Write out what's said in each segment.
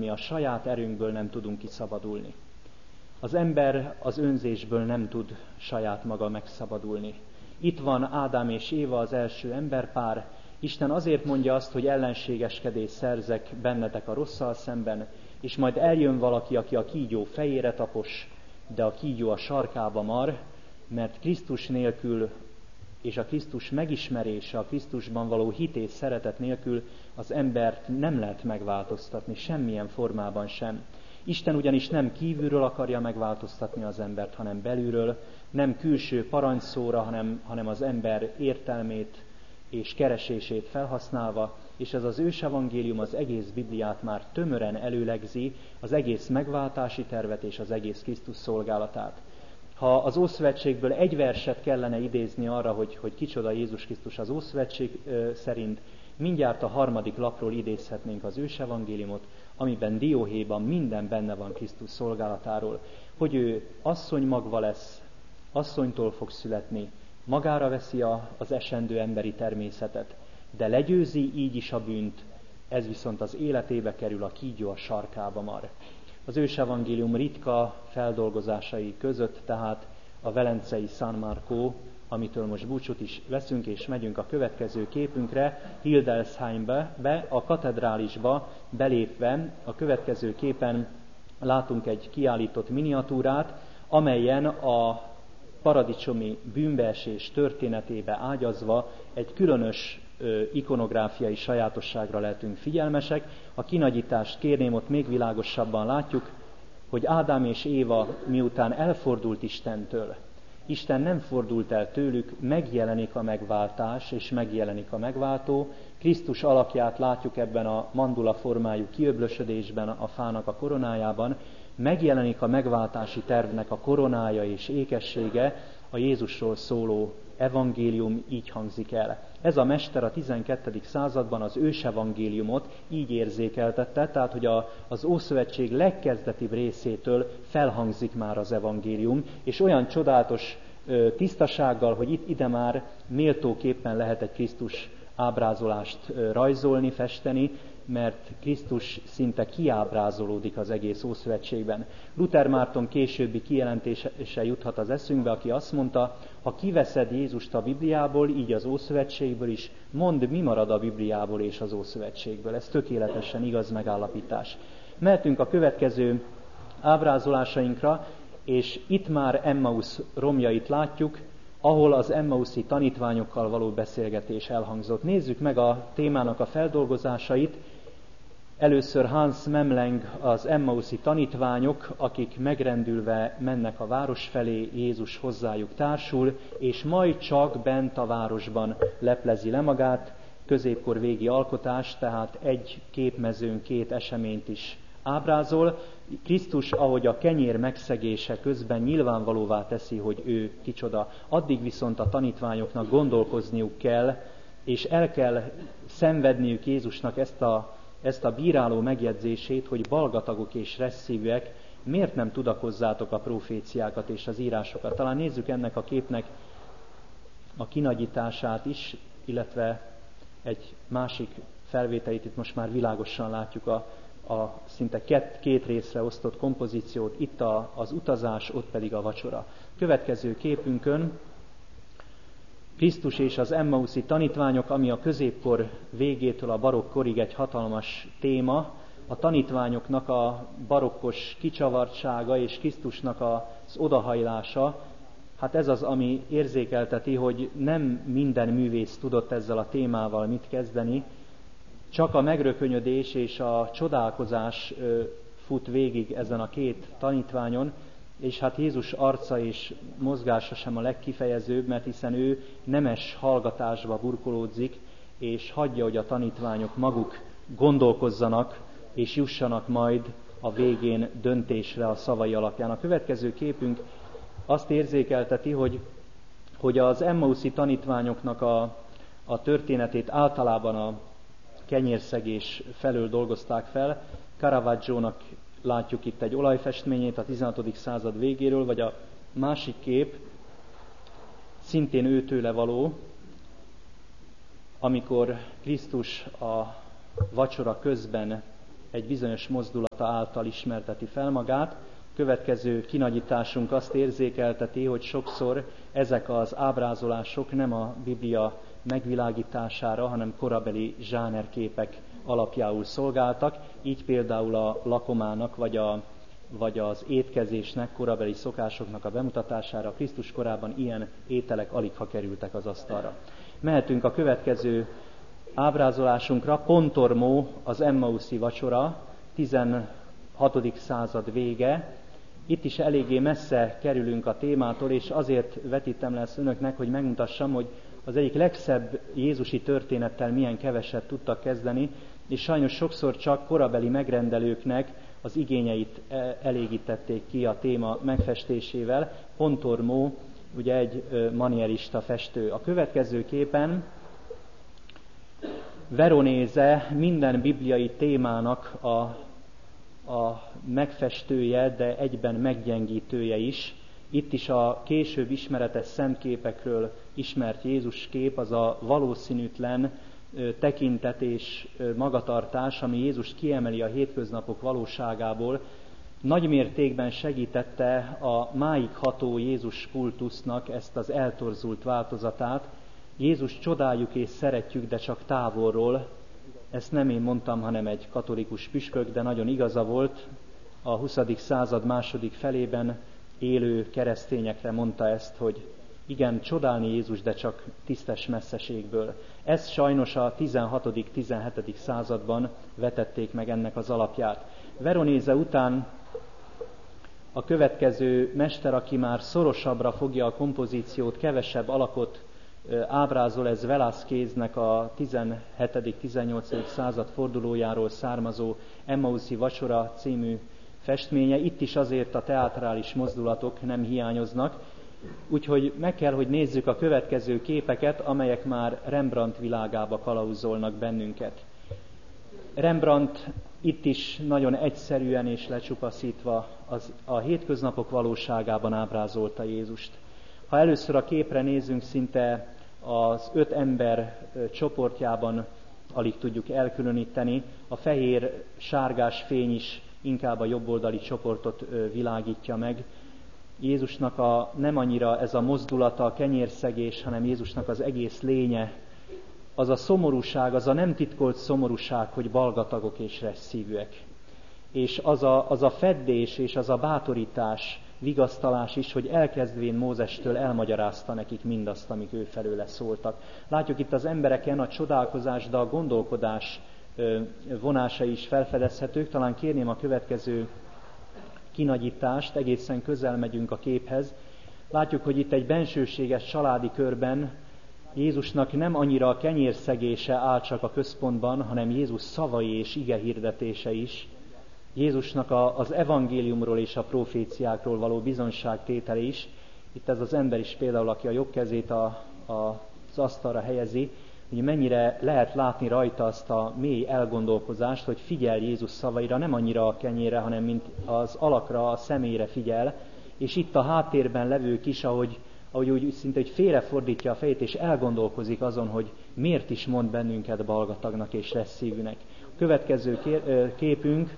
a saját erőnkből nem tudunk kiszabadulni. Az ember az önzésből nem tud saját maga megszabadulni. Itt van Ádám és Éva, az első emberpár. Isten azért mondja azt, hogy ellenségeskedést szerzek bennetek a rosszal szemben, és majd eljön valaki, aki a kígyó fejére tapos, de a kígyó a sarkába mar, mert Krisztus nélkül és a Krisztus megismerése, a Krisztusban való hit és szeretet nélkül az embert nem lehet megváltoztatni, semmilyen formában sem. Isten ugyanis nem kívülről akarja megváltoztatni az embert, hanem belülről, nem külső parancsszóra, hanem az ember értelmét és keresését felhasználva, és ez az ősevangélium az egész Bibliát már tömören előlegzi, az egész megváltási tervet és az egész Krisztus szolgálatát. Ha az Ószövetségből egy verset kellene idézni arra, hogy kicsoda Jézus Krisztus az Ószövetség szerint, mindjárt a 3. lapról idézhetnénk az ősevangéliumot, amiben dióhéjban minden benne van Krisztus szolgálatáról, hogy ő asszony magva lesz, asszonytól fog születni, magára veszi az esendő emberi természetet, de legyőzi így is a bűnt, ez viszont az életébe kerül, a kígyó a sarkába mar. Az ősevangélium ritka feldolgozásai között tehát a velencei San Marco, amitől most búcsút is veszünk, és megyünk a következő képünkre, Hildesheimbe, a katedrálisba belépve. A következő képen látunk egy kiállított miniatúrát, amelyen a paradicsomi bűnbeesés történetébe ágyazva egy különös ikonográfiai sajátosságra lehetünk figyelmesek. A kinagyítást kérném, ott még világosabban látjuk, hogy Ádám és Éva miután elfordult Istentől, Isten nem fordult el tőlük, megjelenik a megváltás, és megjelenik a megváltó. Krisztus alakját látjuk ebben a mandula formájú kiöblösödésben, a fának a koronájában. Megjelenik a megváltási tervnek a koronája és ékessége, a Jézusról szóló evangélium így hangzik el. Ez a mester a 12. században az ősevangéliumot így érzékeltette, tehát hogy az Ószövetség legkezdetibb részétől felhangzik már az evangélium, és olyan csodálatos tisztasággal, hogy ide már méltóképpen lehet egy Krisztus ábrázolást rajzolni, festeni, mert Krisztus szinte kiábrázolódik az egész Ószövetségben. Luther Márton későbbi kijelentése juthat az eszünkbe, aki azt mondta, ha kiveszed Jézust a Bibliából, így az Ószövetségből is, mondd, mi marad a Bibliából és az Ószövetségből. Ez tökéletesen igaz megállapítás. Mehetünk a következő ábrázolásainkra, és itt már Emmaus romjait látjuk, ahol az emmauszi tanítványokkal való beszélgetés elhangzott. Nézzük meg a témának a feldolgozásait. Először Hans Memling, az emmauszi tanítványok, akik megrendülve mennek a város felé, Jézus hozzájuk társul, és majd csak bent a városban leplezi le magát. Középkor végi alkotás, tehát egy képmezőn 2 eseményt is ábrázol. Krisztus, ahogy a kenyér megszegése közben nyilvánvalóvá teszi, hogy ő kicsoda. Addig viszont a tanítványoknak gondolkozniuk kell, és el kell szenvedniük Jézusnak ezt a bíráló megjegyzését, hogy balgatagok és resszívűek, miért nem tudakozzátok a proféciákat és az írásokat. Talán nézzük ennek a képnek a kinagyítását is, illetve egy másik felvételét, itt most már világosan látjuk a szinte 2 részre osztott kompozíciót, itt az utazás, ott pedig a vacsora. Következő képünkön Krisztus és az emmauszi tanítványok, ami a középkor végétől a barokk korig egy hatalmas téma, a tanítványoknak a barokkos kicsavartsága és Krisztusnak az odahajlása, hát ez az, ami érzékelteti, hogy nem minden művész tudott ezzel a témával mit kezdeni, csak a megrökönyödés és a csodálkozás fut végig ezen a 2 tanítványon, és hát Jézus arca és mozgása sem a legkifejezőbb, mert hiszen ő nemes hallgatásba burkolódzik, és hagyja, hogy a tanítványok maguk gondolkozzanak, és jussanak majd a végén döntésre a szavai alapján. A következő képünk azt érzékelteti, hogy az emmauszi tanítványoknak a történetét általában a kenyérszegés felől dolgozták fel. Caravaggio-nak látjuk itt egy olajfestményét a 16. század végéről, vagy a másik kép, szintén őtőle való, amikor Krisztus a vacsora közben egy bizonyos mozdulata által ismerteti fel magát. Következő kinagyításunk azt érzékelteti, hogy sokszor ezek az ábrázolások nem a Biblia megvilágítására, hanem korabeli zsánerképek alapjául szolgáltak, így például a lakomának vagy az étkezésnek, korabeli szokásoknak a bemutatására Krisztus korában ilyen ételek aligha kerültek az asztalra. Mehetünk a következő ábrázolásunkra, Pontormó, az Emmauszi vacsora, 16. század vége. Itt is eléggé messze kerülünk a témától, és azért vetítem le ezt önöknek, hogy megmutassam, hogy az egyik legszebb jézusi történettel milyen keveset tudtak kezdeni, és sajnos sokszor csak korabeli megrendelőknek az igényeit elégítették ki a téma megfestésével. Pontormó ugye egy manierista festő. A következő képen Veronéze minden bibliai témának a megfestője, de egyben meggyengítője is. Itt is a később ismeretes szentképekről ismert Jézus kép, az a valószínűtlen tekintet és magatartás, ami Jézust kiemeli a hétköznapok valóságából, nagy mértékben segítette a máig ható Jézus kultusznak ezt az eltorzult változatát. Jézus csodáljuk és szeretjük, de csak távolról. Ezt nem én mondtam, hanem egy katolikus püspök, de nagyon igaza volt. A 20. század második felében élő keresztényekre mondta ezt, hogy igen, csodálni Jézus, de csak tisztes messzeségből. Ezt sajnos a 16.-17. században vetették meg ennek az alapját. Veronéze után a következő mester, aki már szorosabbra fogja a kompozíciót, kevesebb alakot ábrázol, ez Velázqueznek a 17.-18. század fordulójáról származó Emmauszi vacsora című festménye. Itt is azért a teátrális mozdulatok nem hiányoznak, úgyhogy meg kell, hogy nézzük a következő képeket, amelyek már Rembrandt világába kalauzolnak bennünket. Rembrandt itt is nagyon egyszerűen és lecsupaszítva a hétköznapok valóságában ábrázolta Jézust. Ha először a képre nézzünk, szinte az 5 ember csoportjában alig tudjuk elkülöníteni, a fehér sárgás fény is inkább a jobboldali csoportot világítja meg. Jézusnak nem annyira ez a mozdulata, a kenyérszegés, hanem Jézusnak az egész lénye, az a szomorúság, az a nem titkolt szomorúság, hogy balgatagok és resszívűek. És az a feddés és az a bátorítás, vigasztalás is, hogy elkezdvén Mózestől elmagyarázta nekik mindazt, amik ő felőle szóltak. Látjuk itt az embereken a csodálkozás, de a gondolkodás vonásai is felfedezhetők. Talán kérném a következő kinagyítást, egészen közel megyünk a képhez. Látjuk, hogy itt egy bensőséges családi körben Jézusnak nem annyira a kenyérszegése áll csak a központban, hanem Jézus szavai és ige hirdetése is. Jézusnak az evangéliumról és a proféciákról való bizonságtétele is. Itt ez az ember is például, aki a jobb kezét az asztalra helyezi, hogy mennyire lehet látni rajta azt a mély elgondolkozást, hogy figyel Jézus szavaira, nem annyira a kenyérre, hanem mint az alakra, a személyre figyel, és itt a háttérben levők is, ahogy úgy szinte hogy félrefordítja a fejét, és elgondolkozik azon, hogy miért is mond bennünket balgatagnak és resszívűnek. A következő képünk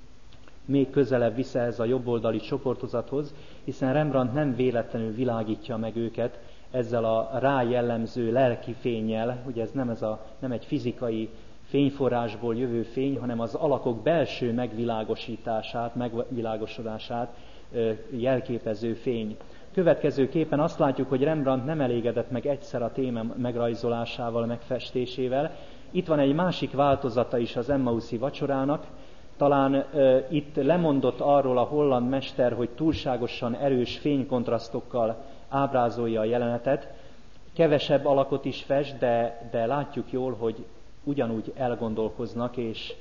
még közelebb vissza ez a jobboldali csoportozathoz, hiszen Rembrandt nem véletlenül világítja meg őket ezzel a rá jellemző lelki fénnyel, ugye ez nem egy fizikai fényforrásból jövő fény, hanem az alakok belső megvilágosodását jelképező fény. Következő képen azt látjuk, hogy Rembrandt nem elégedett meg egyszer a téma megrajzolásával, megfestésével. Itt van egy másik változata is az Emmauszi vacsorának. Talán itt lemondott arról a holland mester, hogy túlságosan erős fénykontrasztokkal ábrázolja a jelenetet. Kevesebb alakot is fest, de látjuk jól, hogy ugyanúgy elgondolkoznak, és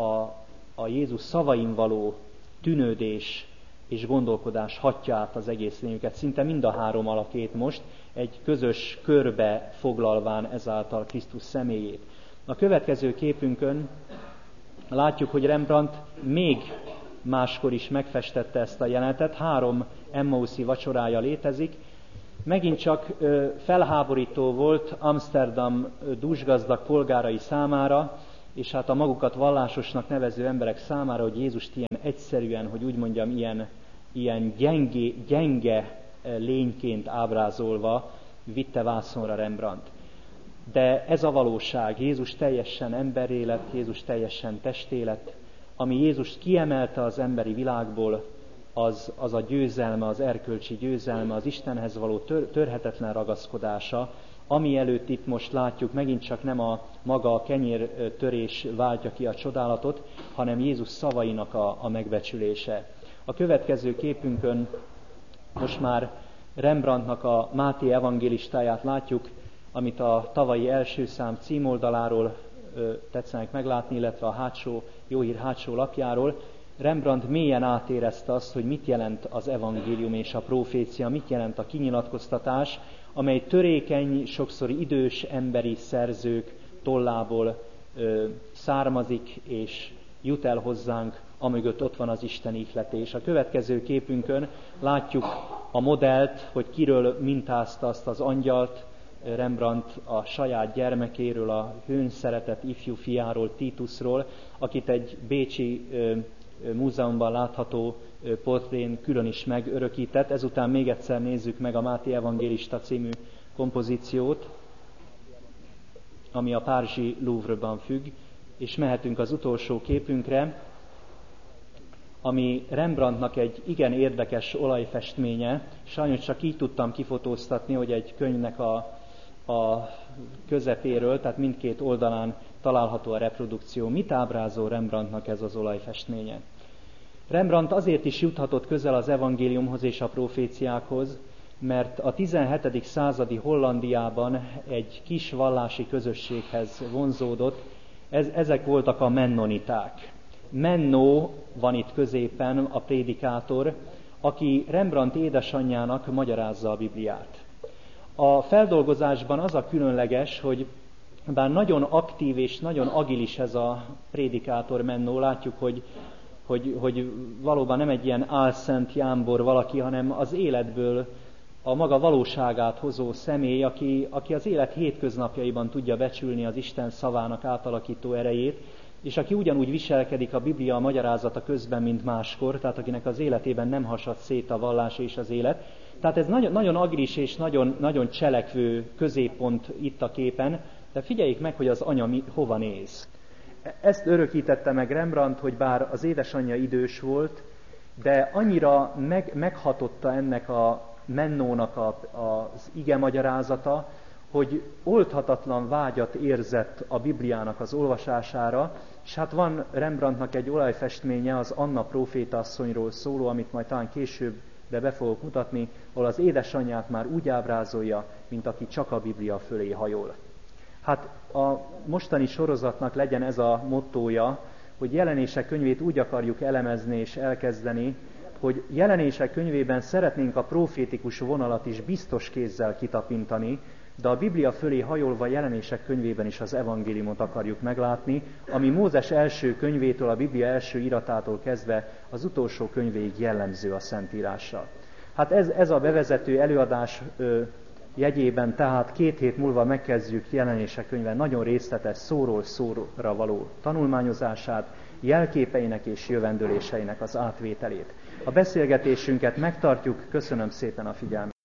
a Jézus szavain való tűnődés és gondolkodás hatja át az egész lényüket. Szinte mind a 3 alakét most egy közös körbe foglalván ezáltal Krisztus személyét. A következő képünkön látjuk, hogy Rembrandt még máskor is megfestette ezt a jelenetet. 3 Emmauszi vacsorája létezik. Megint csak felháborító volt Amsterdam dúsgazdag polgárai számára, és hát a magukat vallásosnak nevező emberek számára, hogy Jézust ilyen egyszerűen, hogy úgy mondjam, ilyen gyenge lényként ábrázolva vitte vászonra Rembrandt. De ez a valóság, Jézus teljesen emberré lett, Jézus teljesen testé lett, ami Jézust kiemelte az emberi világból, az a győzelme, az erkölcsi győzelme, az Istenhez való törhetetlen ragaszkodása, ami előtt itt most látjuk, megint csak nem a maga a kenyértörés váltja ki a csodálatot, hanem Jézus szavainak a megbecsülése. A következő képünkön most már Rembrandtnak a Máté evangélistáját látjuk, amit a tavalyi első szám címoldaláról tetszenek meglátni, illetve a Jó Hír hátsó lapjáról. Rembrandt mélyen átérezte azt, hogy mit jelent az evangélium és a profécia, mit jelent a kinyilatkoztatás, amely törékeny, sokszor idős emberi szerzők tollából származik és jut el hozzánk, amögött ott van az Isten ihletés. A következő képünkön látjuk a modellt, hogy kiről mintázta azt az angyalt, Rembrandt a saját gyermekéről, a hőn szeretett ifjú fiáról, Titusról, akit egy bécsi múzeumban látható portrén külön is megörökített. Ezután még egyszer nézzük meg a Máté evangélista című kompozíciót, ami a párizsi Louvre-ban függ, és mehetünk az utolsó képünkre, ami Rembrandtnak egy igen érdekes olajfestménye. Sajnos csak így tudtam kifotóztatni, hogy egy könyvnek a közepéről, tehát mindkét oldalán található a reprodukció. Mit ábrázol Rembrandtnak ez az olajfestménye? Rembrandt azért is juthatott közel az evangéliumhoz és a proféciákhoz, mert a 17. századi Hollandiában egy kis vallási közösséghez vonzódott. Ezek voltak a mennoniták. Menno van itt középen, a prédikátor, aki Rembrandt édesanyjának magyarázza a Bibliát. A feldolgozásban az a különleges, hogy bár nagyon aktív és nagyon agilis ez a prédikátor Menno, látjuk, hogy valóban nem egy ilyen álszent jámbor valaki, hanem az életből a maga valóságát hozó személy, aki az élet hétköznapjaiban tudja becsülni az Isten szavának átalakító erejét, és aki ugyanúgy viselkedik a Biblia magyarázata közben, mint máskor, tehát akinek az életében nem hasad szét a vallás és az élet. Tehát ez nagyon, nagyon agilis és nagyon, nagyon cselekvő középpont itt a képen, de figyeljék meg, hogy az anya hova néz. Ezt örökítette meg Rembrandt, hogy bár az édesanyja idős volt, de annyira meghatotta ennek a Mennónak az ige magyarázata, hogy oldhatatlan vágyat érzett a Bibliának az olvasására, és hát van Rembrandtnak egy olajfestménye, az Anna prófétaasszonyról szóló, amit majd talán később be fogok mutatni, ahol az édesanyját már úgy ábrázolja, mint aki csak a Biblia fölé hajol. Hát a mostani sorozatnak legyen ez a mottója, hogy Jelenések könyvét úgy akarjuk elemezni és elkezdeni, hogy Jelenések könyvében szeretnénk a profétikus vonalat is biztos kézzel kitapintani, de a Biblia fölé hajolva Jelenések könyvében is az evangéliumot akarjuk meglátni, ami Mózes első könyvétől, a Biblia első iratától kezdve az utolsó könyvéig jellemző a Szentírással. Hát ez a bevezető előadás jegyében, tehát 2 hét múlva megkezdjük Jelenések könyve nagyon részletes szóról szóra való tanulmányozását, jelképeinek és jövendőléseinek az átvételét. A beszélgetésünket megtartjuk, köszönöm szépen a figyelmet.